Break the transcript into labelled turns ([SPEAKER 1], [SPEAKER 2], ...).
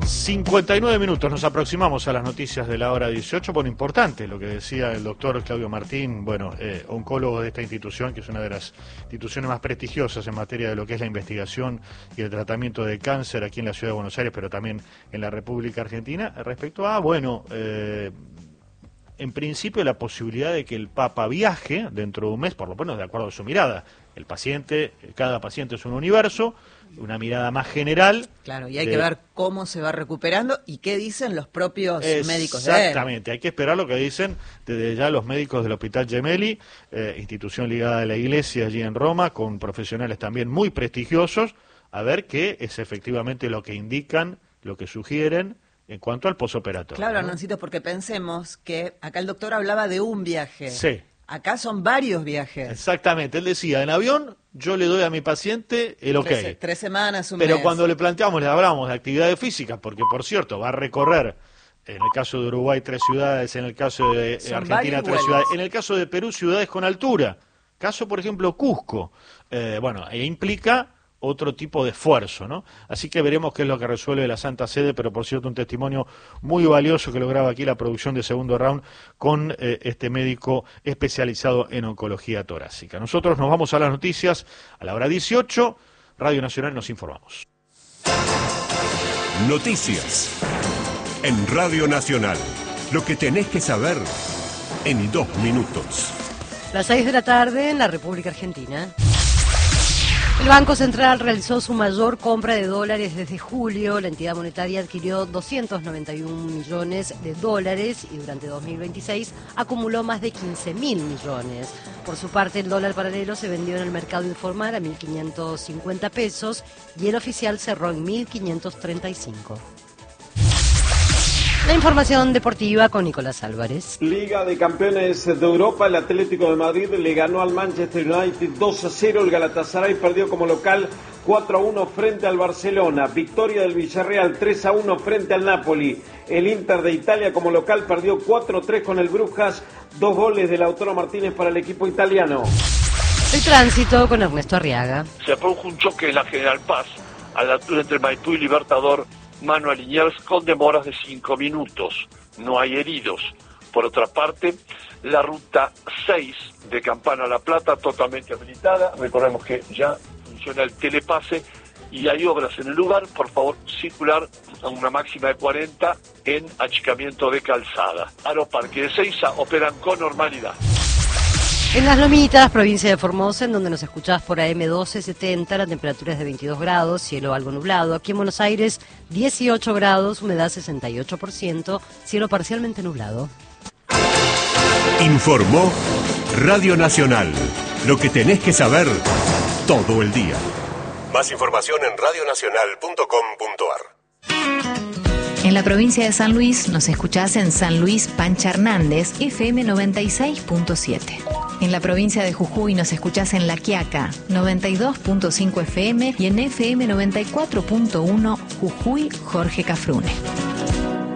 [SPEAKER 1] 59 minutos, nos aproximamos a las noticias de la hora 18. Bueno, importante lo que decía el doctor Claudio Martín, oncólogo de esta institución, que es una de las instituciones más prestigiosas en materia de lo que es la investigación y el tratamiento de cáncer aquí en la ciudad de Buenos Aires, pero también en la República Argentina, respecto a, en principio la posibilidad de que el Papa viaje dentro de un mes, por lo menos de acuerdo a su mirada. El paciente, cada paciente es un universo, una mirada más general.
[SPEAKER 2] Claro, y hay que ver cómo se va recuperando y qué dicen los propios médicos de él.
[SPEAKER 1] Exactamente, hay que esperar lo que dicen desde ya los médicos del Hospital Gemelli, institución ligada a la Iglesia allí en Roma, con profesionales también muy prestigiosos, a ver qué es efectivamente lo que indican, lo que sugieren en cuanto al posoperatorio.
[SPEAKER 2] Claro,
[SPEAKER 1] ¿no?
[SPEAKER 2] Hernancito, porque pensemos que acá el doctor hablaba de un viaje.
[SPEAKER 1] Sí.
[SPEAKER 2] Acá son varios viajes.
[SPEAKER 1] Exactamente, él decía, en avión yo le doy a mi paciente el ok.
[SPEAKER 2] 3 semanas, un
[SPEAKER 1] Pero
[SPEAKER 2] mes.
[SPEAKER 1] cuando le planteamos, le hablamos de actividades físicas, porque por cierto, va a recorrer, en el caso de Uruguay, 3 ciudades, en el caso de Argentina, 3 ciudades, en el caso de Perú, ciudades con altura. Caso, por ejemplo, Cusco. Implica otro tipo de esfuerzo, ¿no? Así que veremos qué es lo que resuelve la Santa Sede, pero por cierto un testimonio muy valioso que lograba aquí la producción de Segundo Round con este médico especializado en oncología torácica. Nosotros nos vamos a las noticias a la hora 18, Radio Nacional, nos informamos.
[SPEAKER 3] Noticias en Radio Nacional, lo que tenés que saber en 2 minutos.
[SPEAKER 4] Las 6 de la tarde en la República Argentina. El Banco Central realizó su mayor compra de dólares desde julio. La entidad monetaria adquirió 291 millones de dólares y durante 2026 acumuló más de 15.000 millones. Por su parte, el dólar paralelo se vendió en el mercado informal a 1.550 pesos y el oficial cerró en 1.535. La información deportiva con Nicolás Álvarez.
[SPEAKER 5] Liga de Campeones de Europa, el Atlético de Madrid le ganó al Manchester United 2-0, el Galatasaray perdió como local 4-1 frente al Barcelona, victoria del Villarreal 3-1 frente al Napoli, el Inter de Italia como local perdió 4-3 con el Brujas, 2 goles de Lautaro Martínez para el equipo italiano.
[SPEAKER 4] El tránsito con Ernesto Arriaga.
[SPEAKER 6] Se produjo un choque en la General Paz, a la altura entre Maipú y Libertador, mano a Liniers, con demoras de 5 minutos. No hay heridos. Por otra parte, la ruta 6 de Campana a La Plata totalmente habilitada. Recordemos que ya funciona el telepase y hay obras en el lugar. Por favor, circular a una máxima de 40 en achicamiento de calzada. Aeroparque de Ezeiza operan con normalidad.
[SPEAKER 4] En Las Lomitas, provincia de Formosa, en donde nos escuchás por AM 1270, la temperatura es de 22 grados, cielo algo nublado. Aquí en Buenos Aires, 18 grados, humedad 68%, cielo parcialmente nublado.
[SPEAKER 3] Informó Radio Nacional, lo que tenés que saber todo el día. Más información en radionacional.com.ar.
[SPEAKER 7] En la provincia de San Luis nos escuchás en San Luis Pancha Hernández, FM 96.7. En la provincia de Jujuy nos escuchás en La Quiaca, 92.5 FM y en FM 94.1 Jujuy Jorge Cafrune.